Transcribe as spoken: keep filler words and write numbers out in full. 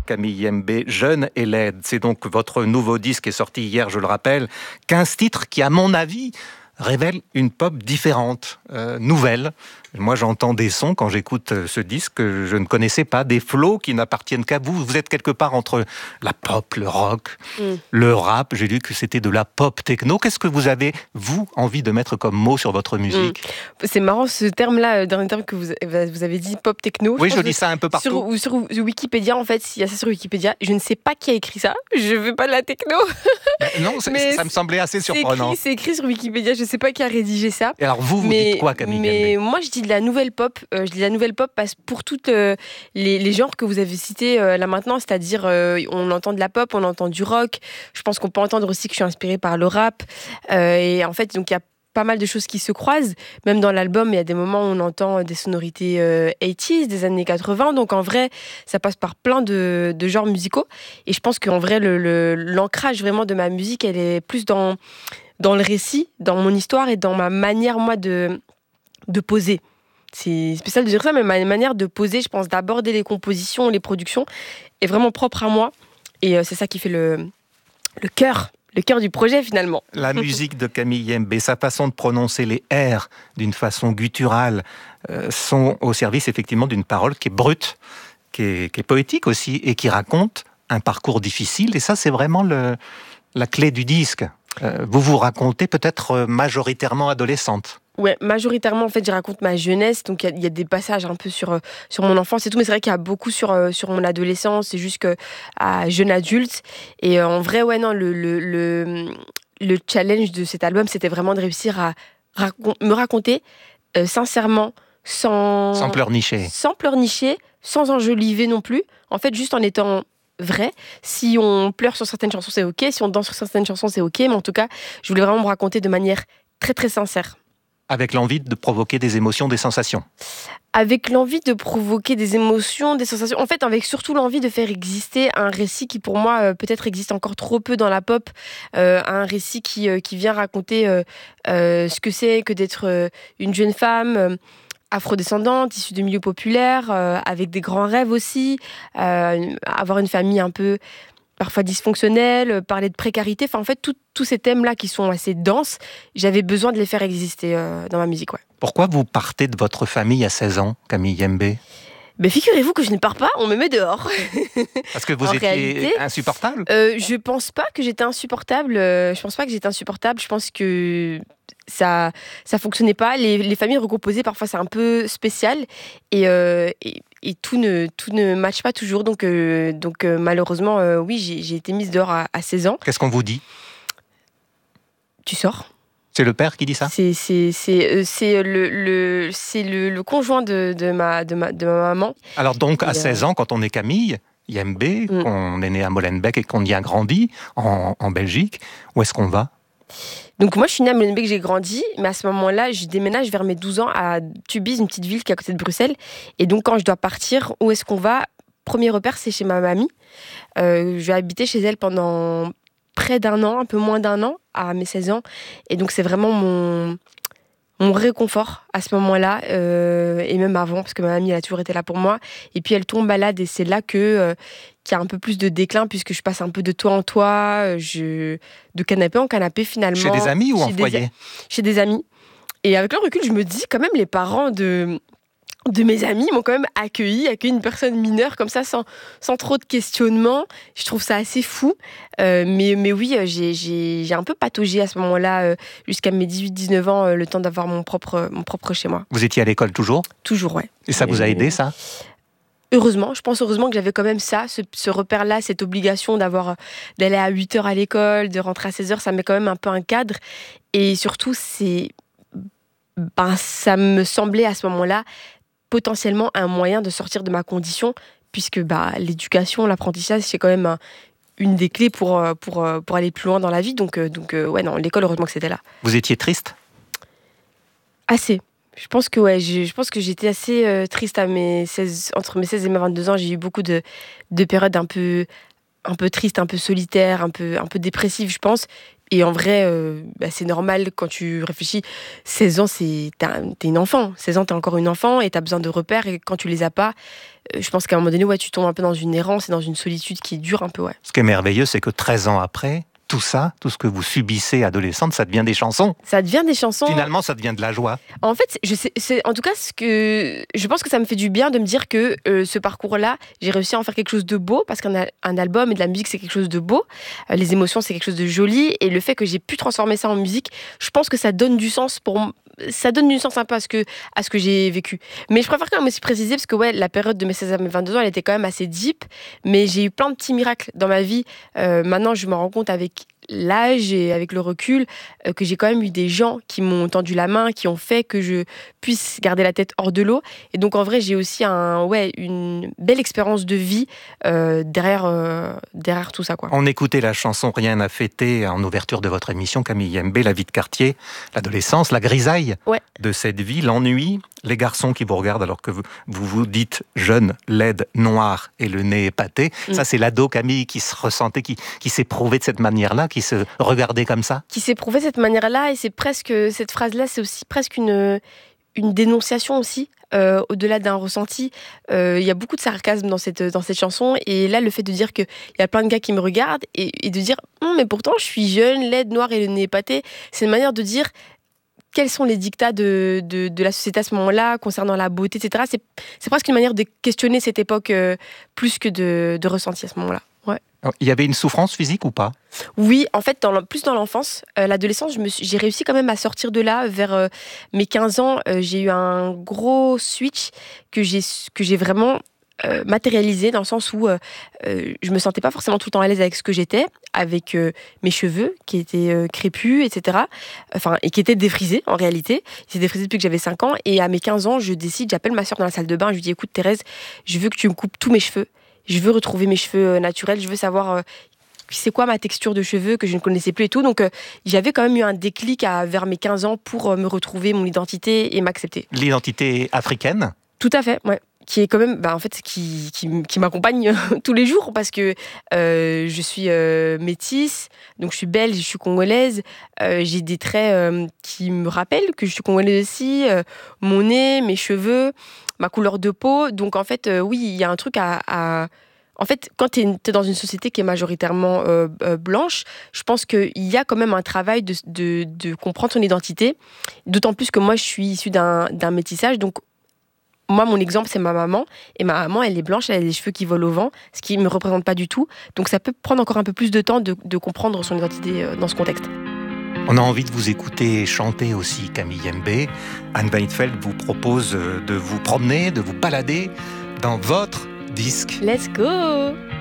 Camille Yembe, Jeune et laide. C'est donc votre nouveau disque qui est sorti hier, je le rappelle. quinze titres qui, à mon avis, révèlent une pop différente, euh, nouvelle. Moi, j'entends des sons quand j'écoute ce disque que je ne connaissais pas, des flows qui n'appartiennent qu'à vous. Vous êtes quelque part entre la pop, le rock, mm. le rap. J'ai lu que c'était de la pop techno. Qu'est-ce que vous avez, vous, envie de mettre comme mot sur votre musique ? mm. C'est marrant ce terme-là, le dernier terme que vous, vous avez dit, pop techno. Oui, je, je dis ça un peu partout. Sur, sur, sur Wikipédia, en fait, il y a ça sur Wikipédia. Je ne sais pas qui a écrit ça. Je ne veux pas de la techno. Ben non, mais ça me semblait assez surprenant. C'est écrit, c'est écrit sur Wikipédia. Je ne sais pas qui a rédigé ça. Et alors vous, vous mais, dites quoi, Camille Mais Yembe ? moi, je dis de la nouvelle pop. Euh, je dis la nouvelle pop parce que pour toutes euh, les, les genres que vous avez cités euh, là maintenant, c'est-à-dire euh, on entend de la pop, on entend du rock. Je pense qu'on peut entendre aussi que je suis inspirée par le rap. Euh, et en fait, donc il y a pas mal de choses qui se croisent. Même dans l'album, il y a des moments où on entend des sonorités euh, quatre-vingt-dix, des années quatre-vingts. Donc en vrai, ça passe par plein de, de genres musicaux. Et je pense qu'en vrai, le, le, l'ancrage vraiment de ma musique, elle est plus dans, dans le récit, dans mon histoire et dans ma manière, moi, de, de poser. C'est spécial de dire ça, mais ma manière de poser, je pense, d'aborder les compositions, les productions, est vraiment propre à moi. Et euh, c'est ça qui fait le, le cœur. Le cœur du projet, finalement. La musique de Camille Yembe, sa façon de prononcer les R d'une façon gutturale, euh, sont au service, effectivement, d'une parole qui est brute, qui est, qui est poétique aussi, et qui raconte un parcours difficile. Et ça, c'est vraiment le, la clé du disque. Euh, vous vous racontez peut-être majoritairement adolescente. Ouais, majoritairement, en fait, je raconte ma jeunesse. Donc, il y, y a des passages un peu sur, sur mon enfance et tout. Mais c'est vrai qu'il y a beaucoup sur, sur mon adolescence. C'est juste à jeune adulte. Et euh, en vrai, ouais, non, le, le, le, le challenge de cet album, c'était vraiment de réussir à racon- me raconter euh, sincèrement, sans... Sans pleurnicher. Sans pleurnicher, sans enjoliver non plus. En fait, juste en étant vrai. Si on pleure sur certaines chansons, c'est OK. Si on danse sur certaines chansons, c'est OK. Mais en tout cas, je voulais vraiment me raconter de manière très, très sincère. Avec l'envie de provoquer des émotions, des sensations. Avec l'envie de provoquer des émotions, des sensations. En fait, avec surtout l'envie de faire exister un récit qui, pour moi, euh, peut-être existe encore trop peu dans la pop. Euh, un récit qui, euh, qui vient raconter euh, euh, ce que c'est que d'être euh, une jeune femme euh, afrodescendante, issue de milieux populaires, euh, avec des grands rêves aussi. Euh, avoir une famille un peu... parfois dysfonctionnelle, parler de précarité, enfin en fait tous ces thèmes-là qui sont assez denses, j'avais besoin de les faire exister euh, dans ma musique. Ouais. Pourquoi vous partez de votre famille à seize ans, Camille Yembe ? Ben, figurez-vous que je ne pars pas, on me met dehors. Parce que vous en étiez réalité, insupportable ? euh, Je pense pas que j'étais insupportable. Euh, je pense pas que j'étais insupportable. Je pense que ça ça fonctionnait pas. Les, les familles recomposées, parfois, c'est un peu spécial. Et, euh, et, et tout ne tout ne matche pas toujours. Donc, euh, donc euh, malheureusement, euh, oui, j'ai, j'ai été mise dehors à, à seize ans. Qu'est-ce qu'on vous dit ? Tu sors ? C'est le père qui dit ça ? C'est, c'est, c'est, c'est, le, le, c'est le, le conjoint de, de, ma, de, ma, de ma maman. Alors donc, à Et seize euh... ans, quand on est Camille Yembe, mm. qu'on est né à Molenbeek et qu'on y a grandi, en, en Belgique, où est-ce qu'on va ? Donc moi, je suis née à Molenbeek, j'ai grandi, mais à ce moment-là, je déménage vers mes douze ans à Tubize, une petite ville qui est à côté de Bruxelles. Et donc, quand je dois partir, où est-ce qu'on va ? Premier repère, c'est chez ma mamie. Euh, je vais habiter chez elle pendant près d'un an, un peu moins d'un an, à mes seize ans. Et donc, c'est vraiment mon, mon réconfort à ce moment-là, euh, et même avant, parce que ma mamie, elle a toujours été là pour moi. Et puis, elle tombe malade, et c'est là que, euh, qu'il y a un peu plus de déclin, puisque je passe un peu de toit en toit, je, de canapé en canapé, finalement. Chez des amis ou en foyer ? des, Chez des amis. Et avec le recul, je me dis, quand même, les parents de... de mes amis m'ont quand même accueilli, accueilli une personne mineure comme ça, sans, sans trop de questionnement. Je trouve ça assez fou. Euh, mais, mais oui, j'ai, j'ai, j'ai un peu pataugé à ce moment-là, euh, jusqu'à mes dix-huit dix-neuf ans, euh, le temps d'avoir mon propre, mon propre chez moi. Vous étiez à l'école toujours ? Toujours, ouais. Et ça vous a aidé, ça ? Heureusement, je pense heureusement que j'avais quand même ça, ce, ce repère-là, cette obligation d'avoir, d'aller à huit heures à l'école, de rentrer à seize heures, ça met quand même un peu un cadre. Et surtout, c'est, ben, ça me semblait à ce moment-là potentiellement un moyen de sortir de ma condition, puisque bah, l'éducation, l'apprentissage, c'est quand même un, une des clés pour, pour, pour aller plus loin dans la vie. Donc, donc ouais, non, l'école, heureusement que c'était là. Vous étiez triste ? Assez. Je pense que, ouais, je, je pense que j'étais assez euh, triste à mes seize, entre mes seize et mes vingt-deux ans. J'ai eu beaucoup de, de périodes un peu, un peu tristes, un peu solitaires, un peu, un peu dépressives, je pense. Et en vrai, euh, bah, c'est normal quand tu réfléchis. seize ans, c'est, t'es, un, t'es une enfant. seize ans, t'es encore une enfant et t'as besoin de repères. Et quand tu les as pas, je pense qu'à un moment donné, ouais, tu tombes un peu dans une errance et dans une solitude qui dure un peu. Ouais. Ce qui est merveilleux, c'est que treize ans après, tout ça, tout ce que vous subissez adolescente, ça devient des chansons. Ça devient des chansons. Finalement, ça devient de la joie. En fait, je sais, c'est, en tout cas, ce que, je pense que ça me fait du bien de me dire que euh, ce parcours-là, j'ai réussi à en faire quelque chose de beau, parce qu'un un album et de la musique, c'est quelque chose de beau. Euh, les émotions, c'est quelque chose de joli. Et le fait que j'ai pu transformer ça en musique, je pense que ça donne du sens pour ça donne du sens un peu à ce que, à ce que j'ai vécu. Mais je préfère quand même aussi préciser, parce que ouais, la période de mes seize à mes vingt-deux ans, elle était quand même assez deep, mais j'ai eu plein de petits miracles dans ma vie. Euh, maintenant, je me rends compte avec l'âge et avec le recul euh, que j'ai quand même eu des gens qui m'ont tendu la main, qui ont fait que je puisse garder la tête hors de l'eau. Et donc, en vrai, j'ai aussi un, ouais, une belle expérience de vie euh, derrière, euh, derrière tout ça, quoi. On écoutait la chanson « Rien à fêter » en ouverture de votre émission, Camille Yembe, la vie de quartier, l'adolescence, la grisaille ouais. de cette vie, l'ennui, les garçons qui vous regardent alors que vous vous, vous dites jeune, laide, noire et le nez épaté. Mm. Ça, c'est l'ado Camille qui se ressentait, qui, qui s'éprouvait de cette manière-là, qui se regardait comme ça. Qui s'éprouvait de cette manière-là, et c'est presque, cette phrase-là, c'est aussi presque une, une dénonciation aussi. Euh, au-delà d'un ressenti, il euh, y a beaucoup de sarcasme dans cette, dans cette chanson, et là le fait de dire qu'il y a plein de gars qui me regardent et, et de dire hm, mais pourtant je suis jeune, laide, noire et le nez épaté, c'est une manière de dire quels sont les dictats de, de, de la société à ce moment-là concernant la beauté, et cetera. C'est, c'est presque une manière de questionner cette époque euh, plus que de, de ressenti à ce moment-là. Ouais. Il y avait une souffrance physique ou pas ? Oui, en fait, dans, plus dans l'enfance. Euh, l'adolescence, je me suis, j'ai réussi quand même à sortir de là. Vers euh, mes quinze ans, euh, j'ai eu un gros switch que j'ai, que j'ai vraiment euh, matérialisé, dans le sens où euh, euh, je me sentais pas forcément tout le temps à l'aise avec ce que j'étais, avec euh, mes cheveux qui étaient euh, crépus, et cetera. Enfin, et qui étaient défrisés, en réalité. Ils étaient défrisés depuis que j'avais cinq ans. Et à mes quinze ans, je décide, j'appelle ma soeur dans la salle de bain, je lui dis « Écoute, Thérèse, je veux que tu me coupes tous mes cheveux. Je veux retrouver mes cheveux naturels, je veux savoir euh, c'est quoi ma texture de cheveux que je ne connaissais plus et tout. » Donc euh, j'avais quand même eu un déclic à, vers mes quinze ans pour euh, me retrouver mon identité et m'accepter. L'identité africaine ? Tout à fait, ouais. Qui est quand même, bah, en fait, qui, qui, qui m'accompagne tous les jours, parce que euh, je suis euh, métisse, donc je suis belge, je suis congolaise, euh, j'ai des traits euh, qui me rappellent que je suis congolaise aussi, euh, mon nez, mes cheveux, ma couleur de peau. Donc en fait, euh, oui, il y a un truc à... à... En fait, quand tu es dans une société qui est majoritairement euh, euh, blanche, je pense qu'il y a quand même un travail de, de, de comprendre son identité, d'autant plus que moi, je suis issue d'un, d'un métissage, donc moi, mon exemple, c'est ma maman. Et ma maman, elle est blanche, elle a les cheveux qui volent au vent, ce qui ne me représente pas du tout. Donc ça peut prendre encore un peu plus de temps de, de comprendre son identité dans ce contexte. On a envie de vous écouter chanter aussi, Camille Yembe. Anne Weidfeld vous propose de vous promener, de vous balader dans votre disque. Let's go!